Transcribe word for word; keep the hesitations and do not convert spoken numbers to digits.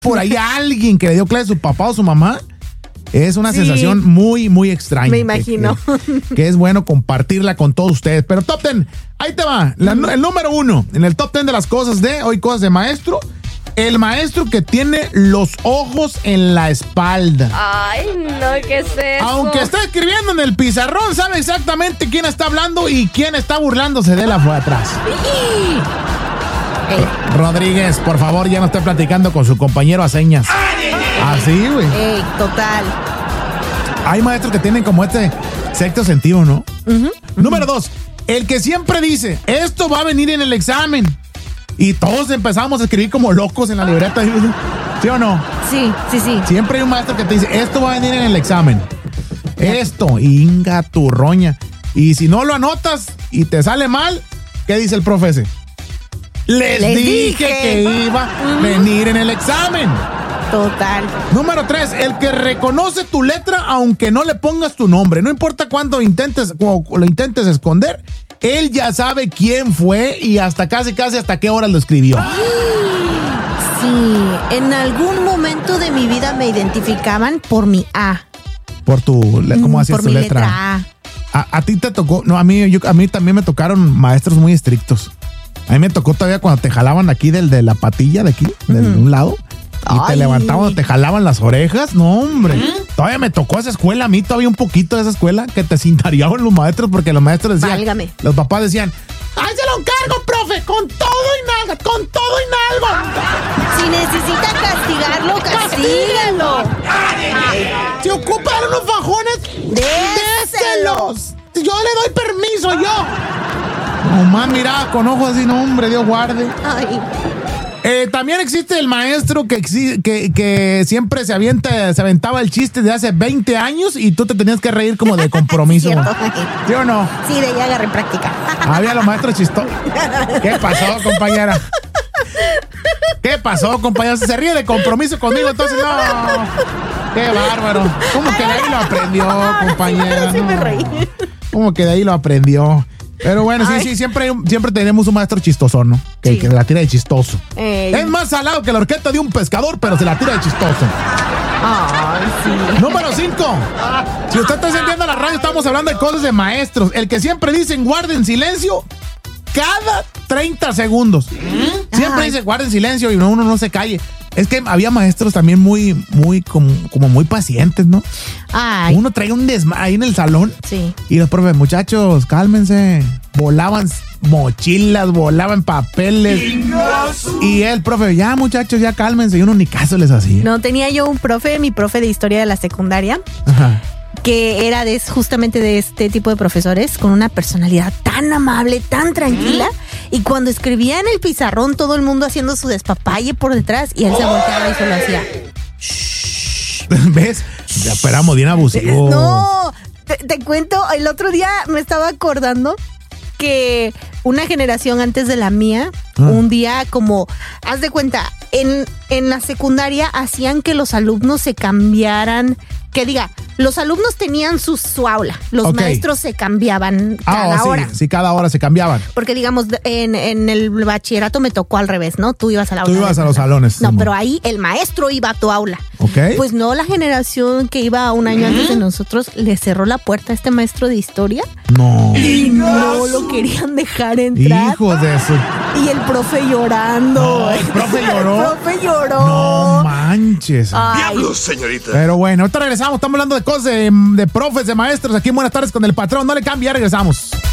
por ahí alguien que le dio clase a su papá o su mamá, es una Sí. sensación muy, muy extraña. Me imagino. Que, que, que es bueno compartirla con todos ustedes. Pero top ten, ahí te va. La, el número uno en el top ten de las cosas de hoy, cosas de maestro. El maestro que tiene los ojos en la espalda. Ay, no, ¿qué es eso? Aunque está escribiendo en el pizarrón, sabe exactamente quién está hablando y quién está burlándose de él afuera atrás. Ey. Rodríguez, por favor, ya no esté platicando con su compañero a señas. Así, güey. Ey, total. Hay maestros que tienen como este sexto sentido, ¿no? Uh-huh. Número dos, el que siempre dice, esto va a venir en el examen. Y todos empezamos a escribir como locos en la libreta. ¿Sí o no? Sí, sí, sí. Siempre hay un maestro que te dice, esto va a venir en el examen. Esto, inga tu roña. Y si no lo anotas y te sale mal, ¿qué dice el profe ese? Les, Les dije, dije que iba a venir en el examen. Total. Número tres, el que reconoce tu letra aunque no le pongas tu nombre. No importa cuánto intentes, o lo intentes esconder, él ya sabe quién fue y hasta casi, casi hasta qué hora lo escribió. Sí, en algún momento de mi vida me identificaban por mi A. Por tu, ¿cómo hacías por tu mi letra? letra A. A, a ti te tocó, no, a mí, yo, a mí también me tocaron maestros muy estrictos. A mí me tocó todavía cuando te jalaban aquí del, de la patilla de aquí, uh-huh. de un lado. Y Ay. te levantaban, te jalaban las orejas. No, hombre. ¿Mm? Todavía me tocó esa escuela, a mí todavía un poquito de esa escuela, que te cintareaban los maestros porque los maestros decían, Válgame. Los papás decían, ¡ay, se lo encargo, profe! Con todo y nalga, con todo y nalga. Si necesita castigarlo, castígalo. Si ocupan unos fajones, déselos. Yo le doy permiso, yo. Nomás miraba con ojos así, no, hombre, Dios guarde. Ay. Eh, también existe el maestro que, que, que siempre se avienta, se aventaba el chiste de hace veinte años y tú te tenías que reír como de compromiso. ¿Sí o no? Sí, de ahí agarré práctica. Había los maestros chistosos. ¿Qué pasó, compañera? ¿Qué pasó, compañera? Se ríe de compromiso conmigo, entonces no. Qué bárbaro. ¿Cómo que de ahí lo aprendió, compañera? Sí, sí me reí. ¿Cómo que de ahí lo aprendió? Pero bueno, Ay. sí, sí, siempre, siempre tenemos un maestro chistoso, ¿no? Que, sí. que la tira de chistoso. Ey. Es más salado que la horqueta de un pescador, pero se la tira de chistoso. Ay, sí. Número cinco. Si usted está encendiendo la radio, estamos hablando de cosas de maestros. El que siempre dicen guarden silencio cada treinta segundos. ¿Mm? Siempre Ay. dice guarden silencio y uno no se calle. Es que había maestros también muy, muy, como, como muy pacientes, ¿no? Ay. Uno traía un desmadre ahí en el salón. Sí. Y los profes, muchachos, cálmense. Volaban mochilas, volaban papeles. Y el profe, ya muchachos, ya cálmense. Y uno ni caso les hacía. No, tenía yo un profe, mi profe de historia de la secundaria. Ajá. Que era de, justamente de este tipo de profesores, con una personalidad tan amable, tan tranquila. ¿Mm? Y cuando escribía en el pizarrón, todo el mundo haciendo su despapalle por detrás, y él se volteaba y solo hacía. Shh. ¿Ves? Ya esperamos bien abusivo. No, te, te cuento, el otro día me estaba acordando que una generación antes de la mía, ah. un día como, haz de cuenta, en, en la secundaria hacían que los alumnos se cambiaran, que diga, los alumnos tenían su, su aula, los okay. maestros se cambiaban cada ah, oh, hora. Sí, sí, cada hora se cambiaban. Porque digamos, en, en el bachillerato me tocó al revés, ¿no? Tú ibas a la aula. Tú ibas a los salones. No, sí, pero ahí el maestro iba a tu aula. Ok. Pues no, la generación que iba un año antes de nosotros le cerró la puerta a este maestro de historia. No. Y no lo querían dejar entrar. Hijos de eso. Y el profe llorando. No, el profe lloró. El profe lloró. No manches. Diablos, señorita. Pero bueno, ahorita regresamos. Estamos hablando de cosas de, de profes, de maestros. Aquí en Buenas Tardes con el Patrón. No le cambie, ya regresamos.